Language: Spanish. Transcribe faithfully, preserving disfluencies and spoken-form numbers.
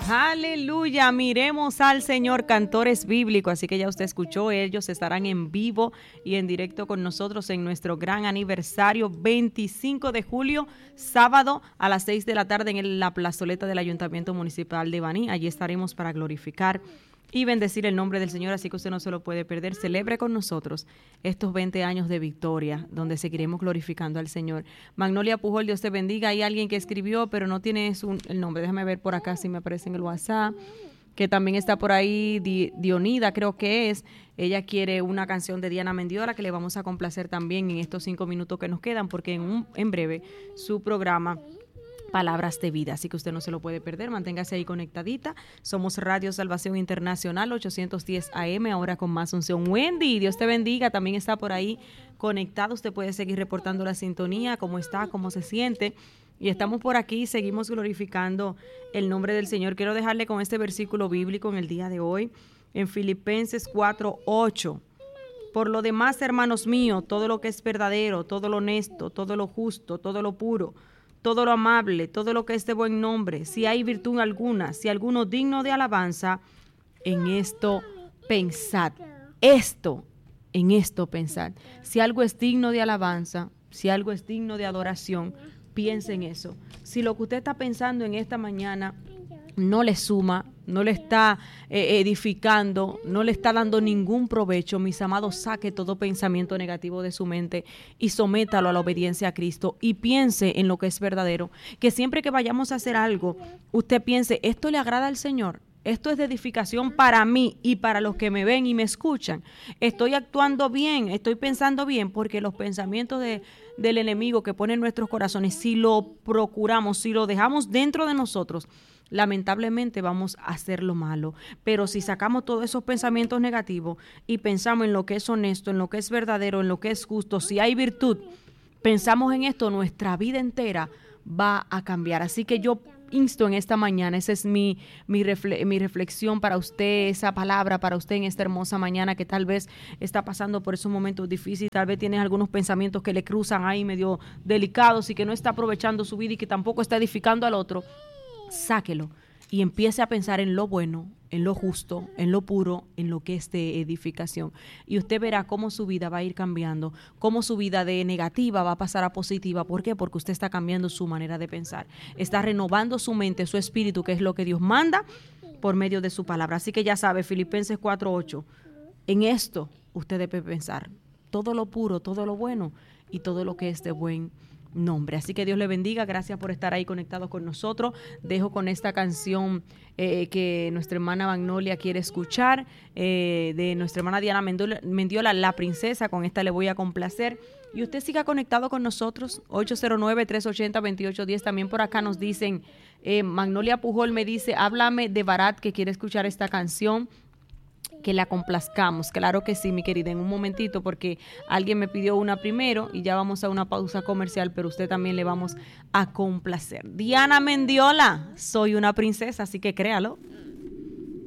Aleluya, miremos al Señor, cantores bíblicos, así que ya usted escuchó, ellos estarán en vivo y en directo con nosotros en nuestro gran aniversario veinticinco de julio, sábado a las seis de la tarde en la plazoleta del Ayuntamiento Municipal de Baní. Allí estaremos para glorificar y bendecir el nombre del Señor, así que usted no se lo puede perder. Celebre con nosotros estos veinte años de victoria, donde seguiremos glorificando al Señor. Magnolia Pujol, Dios te bendiga. Hay alguien que escribió, pero no tiene su, el nombre. Déjame ver por acá si me aparece en el WhatsApp, que también está por ahí, Di, Dionida creo que es. Ella quiere una canción de Diana Mendiola que le vamos a complacer también en estos cinco minutos que nos quedan, porque en, un, en breve su programa Palabras de Vida, así que usted no se lo puede perder, manténgase ahí conectadita. Somos Radio Salvación Internacional ochocientos diez A M, ahora con más unción. Wendy, Dios te bendiga, también está por ahí conectado, usted puede seguir reportando la sintonía, cómo está, cómo se siente, y estamos por aquí, seguimos glorificando el nombre del Señor. Quiero dejarle con este versículo bíblico en el día de hoy, en Filipenses cuatro ocho. Por lo demás, hermanos míos, todo lo que es verdadero, todo lo honesto, todo lo justo, todo lo puro, todo lo amable, todo lo que es de buen nombre, si hay virtud alguna, si alguno digno de alabanza, en esto pensad. Esto, en esto pensad. Si algo es digno de alabanza, si algo es digno de adoración, piense en eso. Si lo que usted está pensando en esta mañana no le suma, no le está eh, edificando, no le está dando ningún provecho, mis amados, saque todo pensamiento negativo de su mente y sométalo a la obediencia a Cristo y piense en lo que es verdadero. Que siempre que vayamos a hacer algo, usted piense, esto le agrada al Señor, esto es de edificación para mí y para los que me ven y me escuchan. Estoy actuando bien, estoy pensando bien, porque los pensamientos de, del enemigo que pone en nuestros corazones, si lo procuramos, si lo dejamos dentro de nosotros, lamentablemente vamos a hacer lo malo. Pero si sacamos todos esos pensamientos negativos y pensamos en lo que es honesto, en lo que es verdadero, en lo que es justo, si hay virtud, pensamos en esto, nuestra vida entera va a cambiar. Así que yo insto en esta mañana, esa es mi, mi, refle- mi reflexión para usted, esa palabra para usted en esta hermosa mañana que tal vez está pasando por esos momentos difíciles, tal vez tiene algunos pensamientos que le cruzan ahí medio delicados y que no está aprovechando su vida y que tampoco está edificando al otro. Sáquelo y empiece a pensar en lo bueno, en lo justo, en lo puro, en lo que es de edificación. Y usted verá cómo su vida va a ir cambiando, cómo su vida de negativa va a pasar a positiva. ¿Por qué? Porque usted está cambiando su manera de pensar. Está renovando su mente, su espíritu, que es lo que Dios manda por medio de su palabra. Así que ya sabe, Filipenses cuatro ocho, en esto usted debe pensar todo lo puro, todo lo bueno y todo lo que es de buen nombre. Así que Dios le bendiga, gracias por estar ahí conectados con nosotros. Dejo con esta canción eh, que nuestra hermana Magnolia quiere escuchar, eh, de nuestra hermana Diana Mendiola, Mendiola, La Princesa. Con esta le voy a complacer y usted siga conectado con nosotros. Ocho cero nueve, tres ochenta, veintiocho diez. También por acá nos dicen, eh, Magnolia Pujol me dice, háblame de Barat, que quiere escuchar esta canción, que la complazcamos. Claro que sí, mi querida, en un momentito, porque alguien me pidió una primero y ya vamos a una pausa comercial, pero usted también le vamos a complacer. Diana Mendiola, soy una princesa, así que créalo.